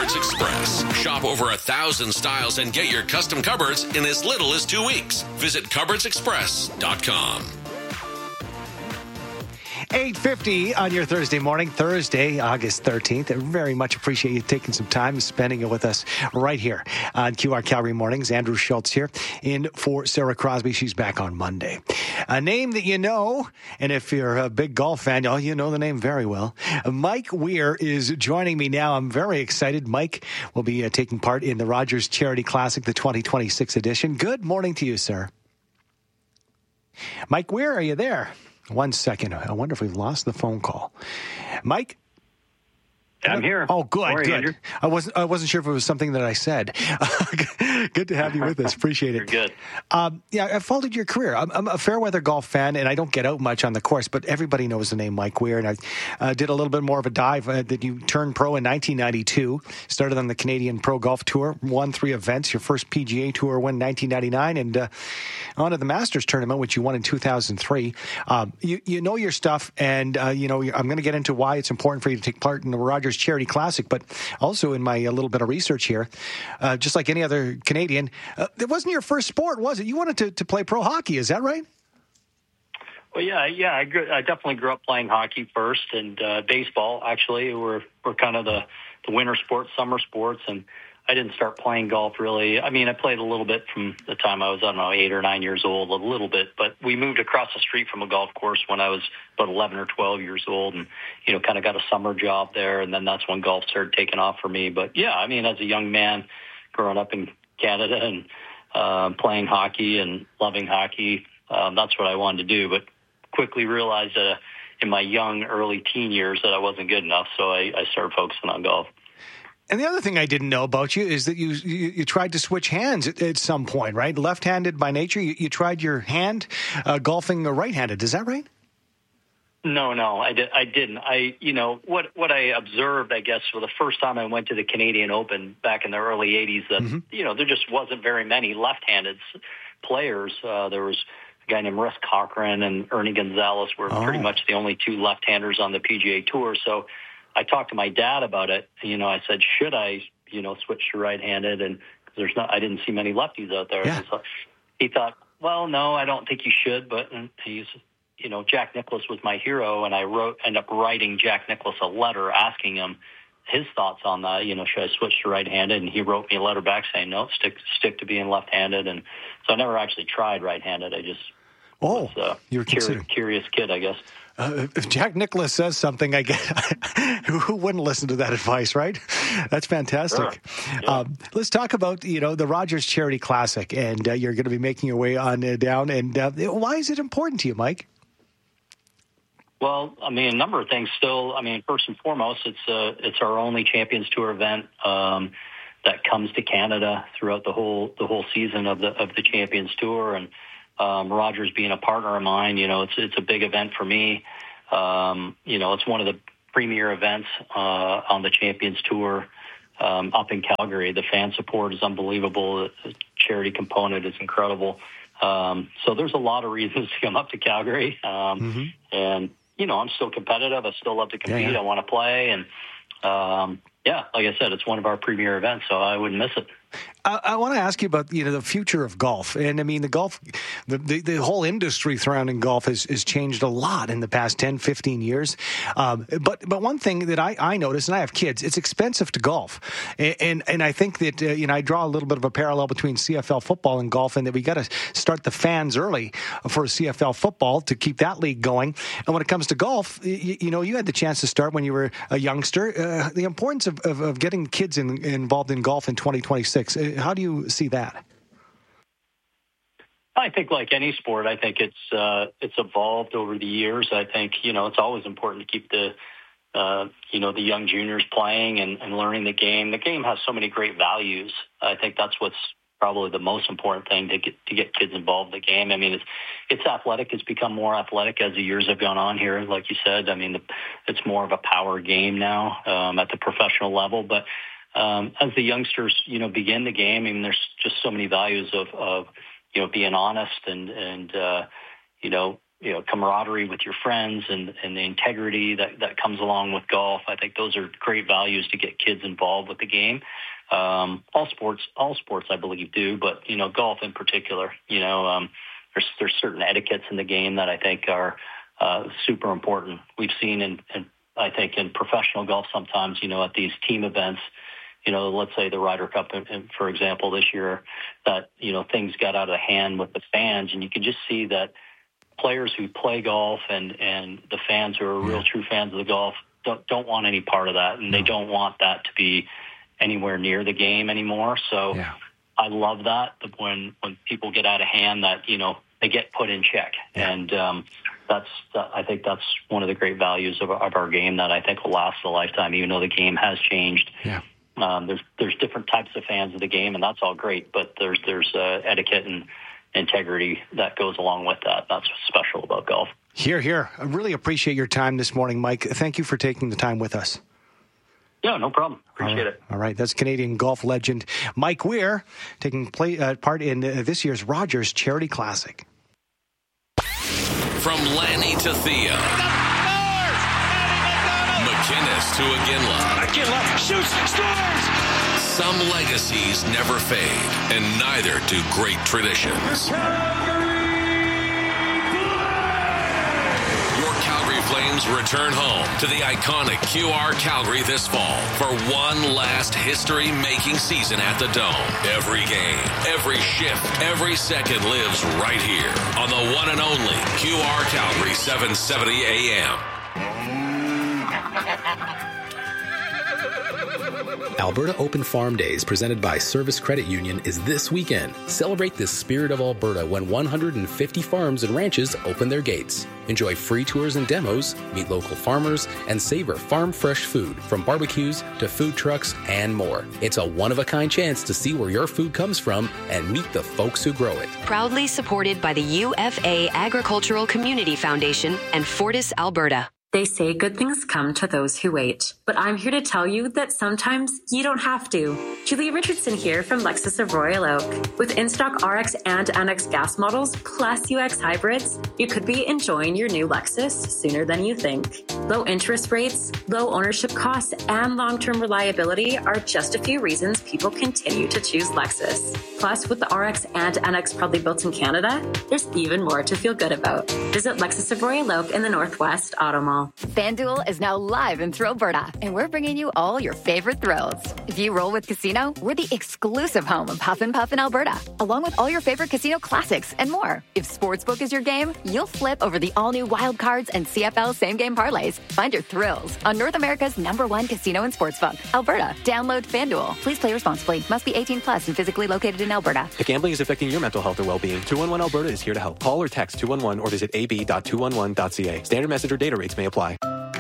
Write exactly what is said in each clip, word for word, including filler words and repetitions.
Cupboards Express. Shop over a thousand styles and get your custom cupboards in as little as two weeks. Visit cupboards express dot com. eight fifty on your Thursday morning, Thursday, August thirteenth. I very much appreciate you taking some time and spending it with us right here on Q R Calgary Mornings. Andrew Schultz here in for Sarah Crosby. She's back on Monday. A name that you know, and if you're a big golf fan, oh, you know the name very well. Mike Weir is joining me now. I'm very excited. Mike will be uh, taking part in the Rogers Charity Classic, the twenty twenty-six edition. Good morning to you, sir. Mike Weir, are you there? One second. I wonder if we've lost the phone call. Mike? I'm here. Oh, good, Morning, good. Andrew. I wasn't. I wasn't sure if it was something that I said. Good to have you with us. Appreciate it. You're good. Um, yeah, I followed your career. I'm, I'm a fair weather golf fan, and I don't get out much on the course, but everybody knows the name Mike Weir. And I uh, did a little bit more of a dive uh, that you turned pro in nineteen ninety-two. Started on the Canadian Pro Golf Tour. Won three events. Your first P G A Tour win in nineteen ninety-nine, and uh, on to the Masters tournament, which you won in two thousand three. Um, you you know your stuff, and uh, you know I'm going to get into why it's important for you to take part in the Rogers Charity Classic, but also in my uh, little bit of research here, uh, just like any other Canadian, uh, it wasn't your first sport, was it? You wanted to, to play pro hockey, is that right? Well, yeah, yeah. I, grew, I definitely grew up playing hockey first, and uh, baseball. Actually, were were kind of the, the winter sports, summer sports, and I didn't start playing golf really. I mean, I played a little bit from the time I was, I don't know, eight or nine years old, a little bit. But we moved across the street from a golf course when I was about eleven or twelve years old, and you know, kind of got a summer job there, and then that's when golf started taking off for me. But yeah, I mean, as a young man, growing up in Canada and uh, playing hockey and loving hockey, um, that's what I wanted to do. But quickly realized that uh, in my young, early teen years that I wasn't good enough, so I, I started focusing on golf. And the other thing I didn't know about you is that you you, you tried to switch hands at, at some point, right? Left-handed by nature. You, you tried your hand uh, golfing right-handed. Is that right? No, no, I, did, I didn't. I, you know, what what I observed, I guess, for the first time I went to the Canadian Open back in the early eighties, that, mm-hmm. you know, there just wasn't very many left-handed players. Uh, there was a guy named Russ Cochran and Ernie Gonzalez were oh. pretty much the only two left-handers on the P G A Tour. So I talked to my dad about it. You know, I said, should I, you know, switch to right-handed? And cause there's not, I didn't see many lefties out there. Yeah. So he thought, well, no, I don't think you should. But he's, you know, Jack Nicklaus was my hero, and I wrote, ended up writing Jack Nicklaus a letter asking him his thoughts on that. You know, should I switch to right-handed? And he wrote me a letter back saying, no, stick stick to being left-handed. And so I never actually tried right-handed. I just oh, was a you're curious, curious kid, I guess. Uh, if Jack Nicklaus says something, I get who wouldn't listen to that advice, right? That's fantastic. Sure. Yeah. Um, let's talk about you know the Rogers Charity Classic, and uh, you're going to be making your way on uh, down. And uh, why is it important to you, Mike? Well, I mean, a number of things still. I mean, first and foremost, it's uh, it's our only Champions Tour event um, that comes to Canada throughout the whole the whole season of the of the Champions Tour, and um, Rogers being a partner of mine, you know, it's it's a big event for me. Um, you know, it's one of the premier events uh, on the Champions Tour um, up in Calgary. The fan support is unbelievable. The charity component is incredible. Um, so there's a lot of reasons to come up to Calgary, um, mm-hmm. and you know, I'm still competitive. I still love to compete. Yeah, yeah. I want to play. And, um, yeah, like I said, it's one of our premier events, so I wouldn't miss it. I, I want to ask you about, you know, the future of golf. And, I mean, the golf, the, the, the whole industry surrounding golf has, has changed a lot in the past ten, fifteen years. Um, but but one thing that I, I notice, and I have kids, it's expensive to golf. And and, and I think that, uh, you know, I draw a little bit of a parallel between C F L football and golf, and that we got to start the fans early for C F L football to keep that league going. And when it comes to golf, you, you know, you had the chance to start when you were a youngster. Uh, the importance of, of, of getting kids in, involved in golf in twenty twenty-six. How do you see that? I think like any sport, I think it's uh, it's evolved over the years. I think, you know, it's always important to keep the, uh, you know, the young juniors playing and, and learning the game. The game has so many great values. I think that's what's probably the most important thing to get to get kids involved in the game. I mean, it's it's athletic. It's become more athletic as the years have gone on here. Like you said, I mean, the, it's more of a power game now um, at the professional level. But Um, as the youngsters, you know, begin the game, I mean, there's just so many values of, of you know, being honest and, and uh, you know, you know, camaraderie with your friends and, and the integrity that, that comes along with golf. I think those are great values to get kids involved with the game. Um, all sports, all sports, I believe, do, but, you know, golf in particular, you know, um, there's, there's certain etiquettes in the game that I think are uh, super important. We've seen in, in, I think, in professional golf sometimes, you know, at these team events, you know, let's say the Ryder Cup, for example, this year, that, you know, things got out of hand with the fans, and you can just see that players who play golf and, and the fans who are real yeah. true fans of the golf don't, don't want any part of that, and no. they don't want that to be anywhere near the game anymore. So yeah. I love that when when people get out of hand, that, you know, they get put in check. Yeah. And um, that's uh, I think that's one of the great values of, of our game that I think will last a lifetime, even though the game has changed. Yeah. Um, there's there's different types of fans of the game, and that's all great. But there's there's uh, etiquette and integrity that goes along with that. That's what's special about golf. Here, here. I really appreciate your time this morning, Mike. Thank you for taking the time with us. Yeah, no problem. Appreciate All right. it. All right. That's Canadian golf legend Mike Weir taking play, uh, part in uh, this year's Rogers Charity Classic. From Lanny to Thea. McInnes to Iginla. Iginla shoots, scores! Some legacies never fade, and neither do great traditions. Flames return home to the iconic Q R Calgary this fall for one last history-making season at the Dome. Every game, every shift, every second lives right here on the one and only Q R Calgary seven seventy A M. Alberta Open Farm Days, presented by Service Credit Union, is this weekend. Celebrate the spirit of Alberta when one hundred fifty farms and ranches open their gates. Enjoy free tours and demos, meet local farmers, and savor farm-fresh food, from barbecues to food trucks and more. It's a one-of-a-kind chance to see where your food comes from and meet the folks who grow it. Proudly supported by the U F A Agricultural Community Foundation and Fortis Alberta. They say good things come to those who wait, but I'm here to tell you that sometimes you don't have to. Julie Richardson here from Lexus of Royal Oak. With in-stock R X and N X gas models plus U X hybrids, you could be enjoying your new Lexus sooner than you think. Low interest rates, low ownership costs, and long-term reliability are just a few reasons people continue to choose Lexus. Plus, with the R X and N X proudly built in Canada, there's even more to feel good about. Visit Lexus of Royal Oak in the Northwest Auto Mall. FanDuel is now live in Thrillberta, and we're bringing you all your favorite thrills. If you roll with Casino, we're the exclusive home of Huff and Puff in Alberta, along with all your favorite casino classics and more. If Sportsbook is your game, you'll flip over the all-new Wild Cards and C F L same-game parlays. Find your thrills on North America's number one casino and sportsbook, Alberta. Download FanDuel. Please play responsibly. Must be eighteen plus and physically located in Alberta. If gambling is affecting your mental health or well-being, two one one Alberta is here to help. Call or text two one one or visit a b dot two one one dot c a. Standard message or data rates may apply.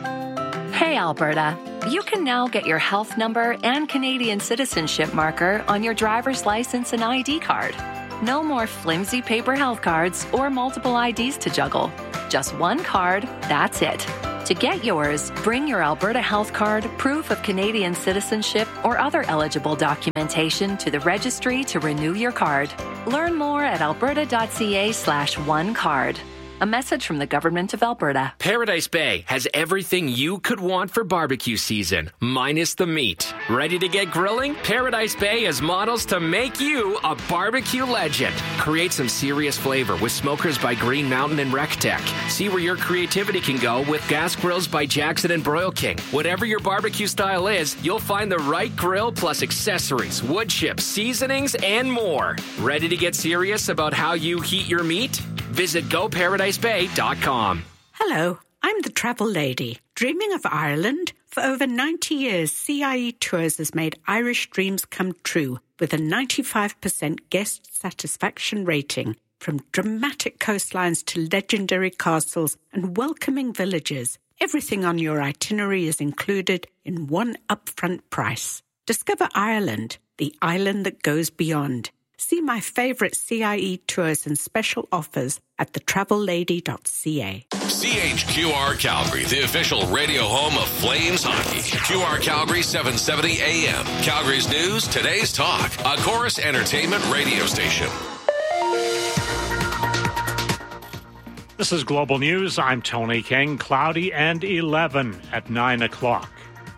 Hey, Alberta. You can now get your health number and Canadian citizenship marker on your driver's license and I D card. No more flimsy paper health cards or multiple I Ds to juggle. Just one card, that's it. To get yours, bring your Alberta health card, proof of Canadian citizenship, or other eligible documentation to the registry to renew your card. Learn more at alberta.ca slash one card. A message from the Government of Alberta. Paradise Bay has everything you could want for barbecue season, minus the meat. Ready to get grilling? Paradise Bay has models to make you a barbecue legend. Create some serious flavor with smokers by Green Mountain and RecTech. See where your creativity can go with gas grills by Jackson and Broil King. Whatever your barbecue style is, you'll find the right grill plus accessories, wood chips, seasonings, and more. Ready to get serious about how you heat your meat? Visit go paradise bay dot com. Hello, I'm the travel lady. Dreaming of Ireland? For over ninety years, C I E Tours has made Irish dreams come true with a ninety-five percent guest satisfaction rating. From dramatic coastlines to legendary castles and welcoming villages, everything on your itinerary is included in one upfront price. Discover Ireland, the island that goes beyond. See my favourite C I E tours and special offers at the travel lady dot c a. C H Q R Calgary, the official radio home of Flames hockey. Q R Calgary seven seventy A M. Calgary's news, today's talk. A Chorus Entertainment radio station. This is Global News. I'm Tony King. Cloudy and eleven at nine o'clock.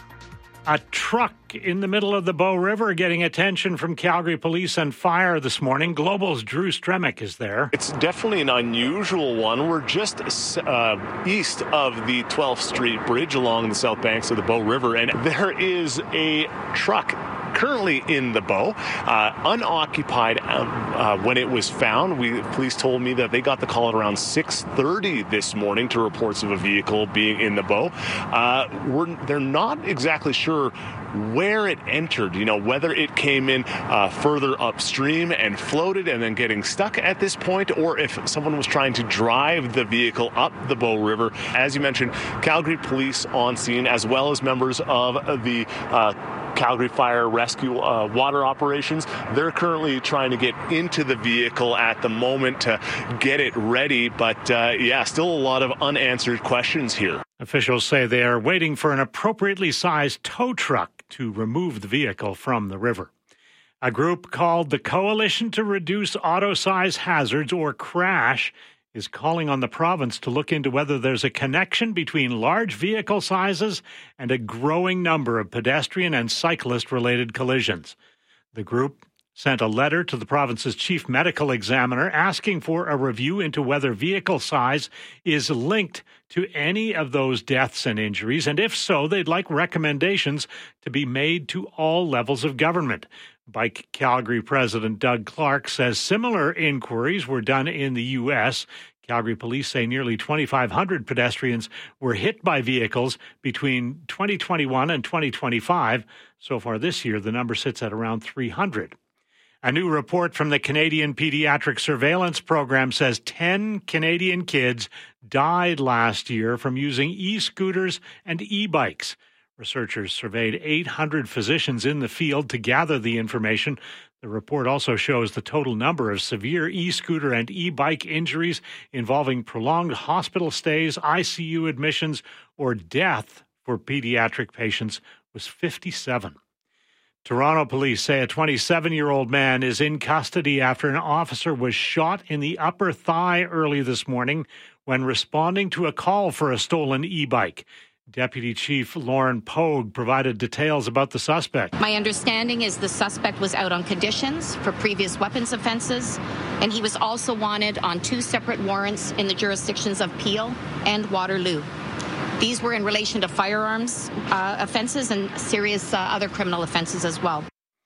A truck in the middle of the Bow River getting attention from Calgary Police and Fire this morning. Global's Drew Stremick is there. It's definitely an unusual one. We're just uh, east of the twelfth Street Bridge along the south banks of the Bow River, and there is a truck currently in the Bow, uh, unoccupied um, uh, when it was found. We police told me that they got the call at around six thirty this morning to reports of a vehicle being in the Bow. Uh, we're, they're not exactly sure where it entered, you know, whether it came in uh, further upstream and floated and then getting stuck at this point, or if someone was trying to drive the vehicle up the Bow River. As you mentioned, Calgary Police on scene, as well as members of the uh, Calgary Fire Rescue uh, water operations. They're currently trying to get into the vehicle at the moment to get it ready, but uh, yeah, still a lot of unanswered questions here. Officials say they are waiting for an appropriately sized tow truck to remove the vehicle from the river. A group called the Coalition to Reduce Auto Size Hazards, or CRASH, is calling on the province to look into whether there's a connection between large vehicle sizes and a growing number of pedestrian and cyclist-related collisions. The group sent a letter to the province's chief medical examiner asking for a review into whether vehicle size is linked to any of those deaths and injuries, and if so, they'd like recommendations to be made to all levels of government. Bike Calgary President Doug Clark says similar inquiries were done in the U S. Calgary police say nearly twenty-five hundred pedestrians were hit by vehicles between twenty twenty-one and twenty twenty-five. So far this year, the number sits at around three hundred. A new report from the Canadian Pediatric Surveillance Program says ten Canadian kids died last year from using e-scooters and e-bikes. Researchers surveyed eight hundred physicians in the field to gather the information. The report also shows the total number of severe e-scooter and e-bike injuries involving prolonged hospital stays, I C U admissions, or death for pediatric patients was fifty-seven. Toronto police say a twenty-seven-year-old man is in custody after an officer was shot in the upper thigh early this morning when responding to a call for a stolen e-bike. Deputy Chief Lauren Pogue provided details about the suspect. My understanding is the suspect was out on conditions for previous weapons offenses, and he was also wanted on two separate warrants in the jurisdictions of Peel and Waterloo. These were in relation to firearms uh, offenses and serious uh, other criminal offenses as well.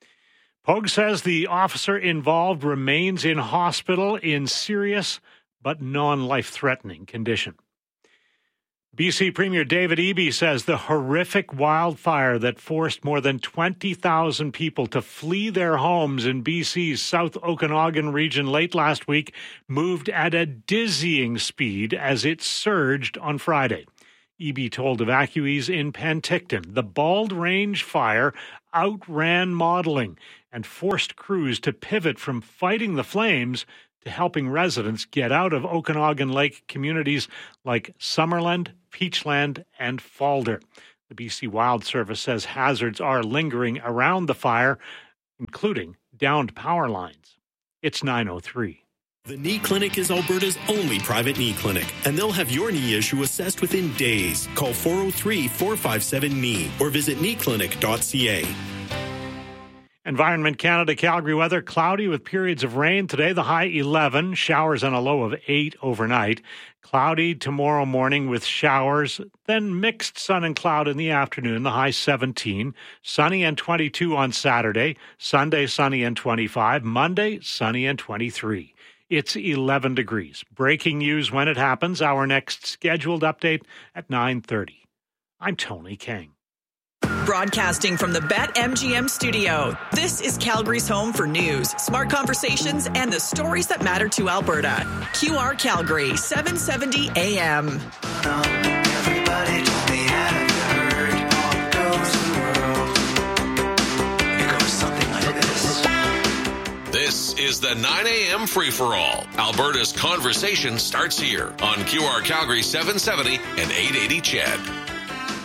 Pogue says the officer involved remains in hospital in serious but non-life-threatening condition. B C Premier David Eby says the horrific wildfire that forced more than twenty thousand people to flee their homes in B C's South Okanagan region late last week moved at a dizzying speed as it surged on Friday. Eby told evacuees in Penticton the Bald Range fire outran modeling and forced crews to pivot from fighting the flames to helping residents get out of Okanagan Lake communities like Summerland, Peachland, and Falder. The B C Wild Service says hazards are lingering around the fire, including downed power lines. It's nine oh three. The Knee Clinic is Alberta's only private knee clinic, and they'll have your knee issue assessed within days. Call four oh three, four five seven, K N E E or visit knee clinic dot c a. Environment Canada Calgary weather, cloudy with periods of rain. Today, the high eleven, showers and a low of eight overnight. Cloudy tomorrow morning with showers, then mixed sun and cloud in the afternoon, the high seventeen. Sunny and twenty-two on Saturday. Sunday, sunny and twenty-five. Monday, sunny and twenty-three. It's eleven degrees. Breaking news when it happens. Our next scheduled update at nine thirty. I'm Tony King. Broadcasting from the BetMGM studio, this is Calgary's home for news, smart conversations, and the stories that matter to Alberta. Q R Calgary, seven seventy A M. Everybody told me, have you heard all goes the world? It goes something like this. This is the nine a.m. free-for-all. Alberta's conversation starts here on Q R Calgary seven seventy and eight eighty C H E D.